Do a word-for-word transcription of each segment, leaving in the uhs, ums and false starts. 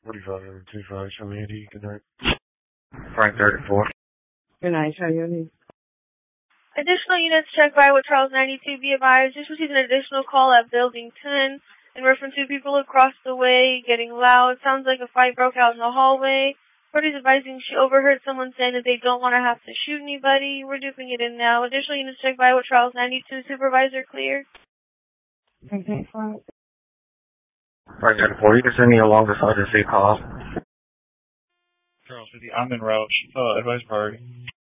forty-five over two five, show me Andy, good night. Frank thirty-four. Good night, show you Andy. Additional units checked by with Charles ninety-two, be advised. Just received an additional call at Building ten in reference to people across the way getting loud. Sounds like a fight broke out in the hallway. Party's advising she overheard someone saying that they don't want to have to shoot anybody. We're duping it in now. Additional units checked by with Charles ninety-two, supervisor clear. Okay, Frank. Frank thirty-four, you can send me along the side and see call. Charles fifty, I'm in route. Uh, advice priority.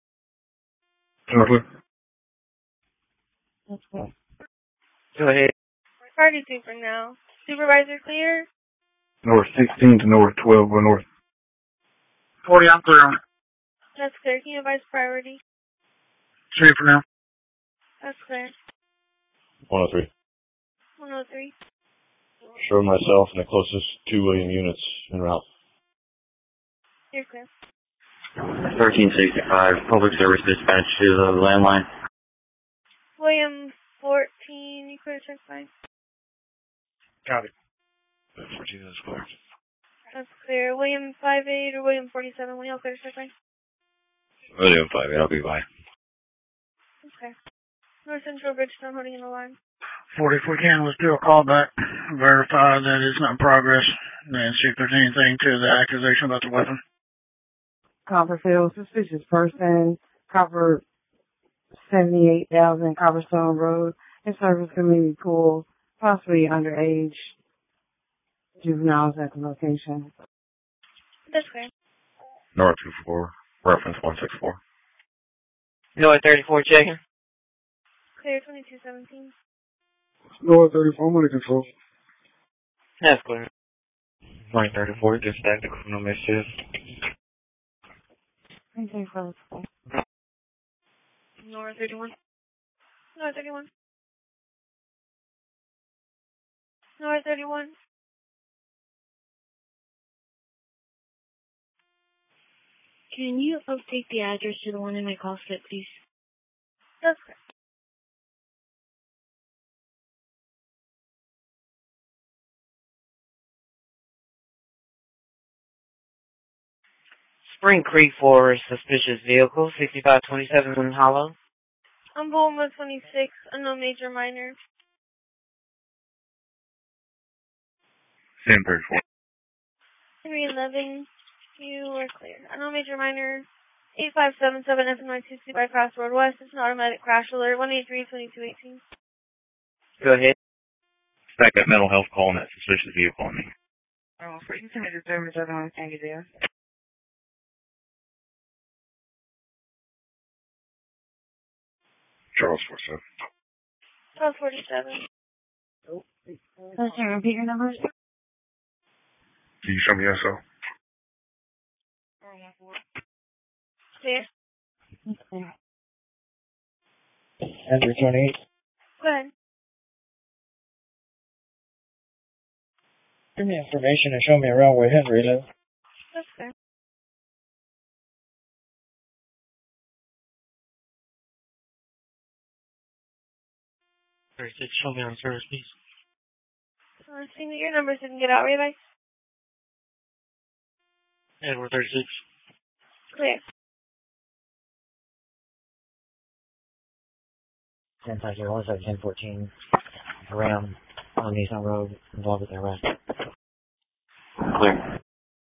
Over. That's good. Go ahead. Party super now. Supervisor clear. North sixteen to north twelve, go north. forty, I'm clear on it. That's clear. Can you advise priority? Three for now. That's clear. one oh three. one oh three. Show myself and the closest two William units en route. You're clear. thirteen sixty-five, public service dispatch to the landline. William fourteen, you clear check fine. Got it. fourteen is clear. That's clear. William five eight or William forty-seven, will you all clear check fine? William five eight, I'll be by. Okay. North Central Bridgestone holding in the line. forty, if we can, let's do a call back. Verify that it's not in progress. And see if there's anything to the accusation about the weapon. Copperfield, suspicious person, Copper seventy-eight thousand Copperstone Road, in service community pool, possibly underage juveniles at the location. That's clear. North two four, reference one six four. North thirty-four checking. Clear twenty-two seventeen. North thirty-four, I'm under control. That's clear. Frank thirty-four, dispatch the criminal mischief. Okay, folks. North thirty-one. North thirty-one. North thirty-one. Can you update the address to the one in my call slip, please? That's clear. Spring Creek for suspicious vehicle, sixty-five twenty-seven in Hollow. I'm Bulma twenty-six, unknown major minor. Same thirty-four. three eleven, you are clear. Unknown major minor, eight five seven seven S M I two C by Crossroad West. It's an automatic crash alert, one eight three twenty-two eighteen. Go ahead. Stack that mental health call on that suspicious vehicle on me. Oh, for you can determine that I can't get there. Charles forty-seven. Charles forty-seven. Oh, can you repeat your numbers? Can you show me S O? Clear. Okay. Henry twenty-eight. Go ahead. Give me information and show me around where Henry lives. That's clear. thirty-six, show me on service, please. Uh, seeing that your numbers didn't get out, right? Edward thirty-six. Clear. ten five zero one seven ten fourteen. Ram on Nissan Road, involved with arrest. Clear.